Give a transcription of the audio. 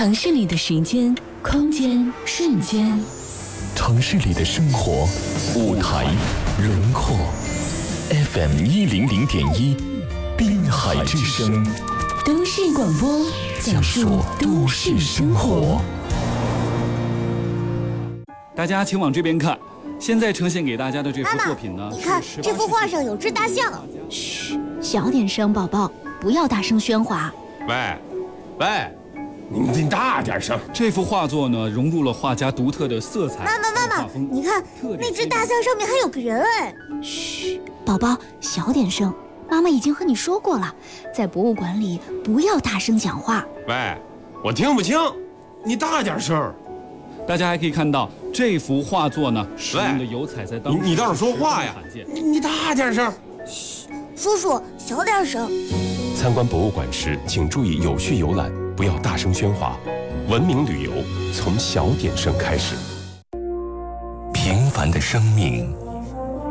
城市里的时间、空间、瞬间， 城市里的生活、舞台、轮廓。FM100.1，滨海之声， 都市广播，讲述都市生活。 大家请往这边看，现在呈现给大家的这幅作品呢， 你看这幅画上有只大象。 嘘，小点声，宝宝，不要大声喧哗。 喂，你大点声。 这幅画作呢，融入了画家独特的色彩。 妈妈，你看那只大象上面还有个人哎。 嘘，宝宝，小点声。妈妈已经和你说过了，在博物馆里不要大声讲话。 喂，我听不清，你大点声。 大家还可以看到这幅画作呢，使用的油彩在当时你倒是说话呀！你大点声。 嘘，叔叔小点声。 参观博物馆时，请注意有序游览，不要大声喧哗。文明旅游从小点声开始。 平凡的生命